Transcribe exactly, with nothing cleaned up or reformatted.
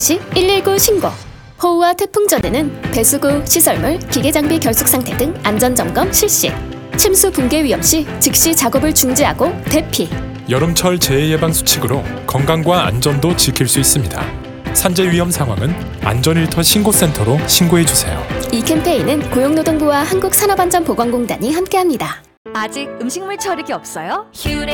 시 일일구 신고. 호우와 태풍 전에는 배수구, 시설물, 기계장비 결속 상태 등 안전점검 실시. 침수 붕괴 위험 시 즉시 작업을 중지하고 대피. 여름철 재해 예방 수칙으로 건강과 안전도 지킬 수 있습니다. 산재 위험 상황은 안전일터 신고센터로 신고해주세요. 이 캠페인은 고용노동부와 한국산업안전보건공단이 함께합니다. 아직 음식물 처리기 없어요?